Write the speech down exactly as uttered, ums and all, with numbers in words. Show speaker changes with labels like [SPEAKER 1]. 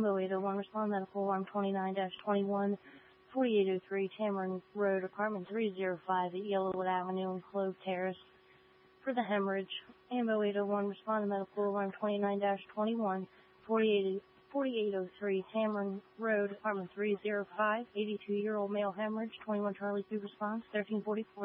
[SPEAKER 1] Ambo eight oh one, respond medical alarm twenty-nine dash twenty-one, forty-eight oh three Tamron Road, apartment three oh five at Yellowwood Avenue and Clove Terrace for the hemorrhage. Ambo eight oh one, respond to medical alarm twenty-nine dash twenty-one, forty-eight oh three Tamron Road, apartment three oh five, eighty-two-year-old male hemorrhage, twenty-one Charlie two response, thirteen forty-four